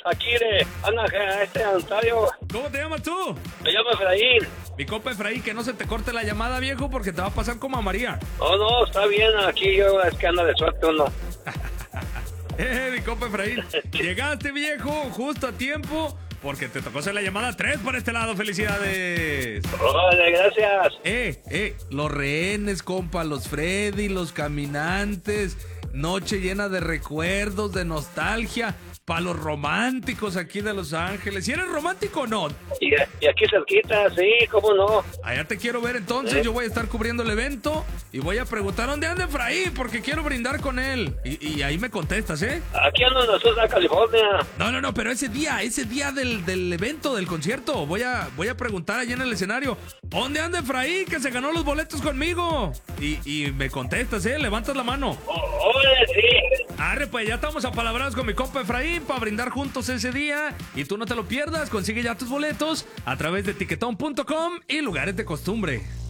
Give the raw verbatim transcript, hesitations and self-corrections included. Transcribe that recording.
aquí de Anaheim, este Ontario. ¿Cómo te llamas tú? Me llamo Efraín. Mi compa Efraín, que no se te corte la llamada, viejo, porque te va a pasar como a María. Oh, no, está bien, aquí yo es que anda de suerte uno. Eh, mi compa Efraín, llegaste, viejo, justo a tiempo, porque te tocó hacer la llamada tres por este lado. ¡Felicidades! Órale, gracias. Eh, eh, los rehenes, compa, los Freddy, los caminantes, noche llena de recuerdos, de nostalgia, para los románticos aquí de Los Ángeles. ¿Y eres romántico o no? Y, y aquí cerquita, sí, cómo no. Allá te quiero ver entonces, ¿Eh? Yo voy a estar cubriendo el evento y voy a preguntar dónde anda Efraín, porque quiero brindar con él. Y, y ahí me contestas, ¿eh? Aquí ando en la Sousa, California. No, no, no, pero ese día, ese día del, del evento, del concierto, voy a, voy a preguntar allá en el escenario, ¿dónde anda Efraín, que se ganó los boletos conmigo? Y, y me contestas, ¿eh? Levantas la mano. Oh, órale, sí. Arre, pues ya estamos apalabrados con mi compa Efraín para brindar juntos ese día. Y tú no te lo pierdas, consigue ya tus boletos a través de tiquetón punto com y lugares de costumbre.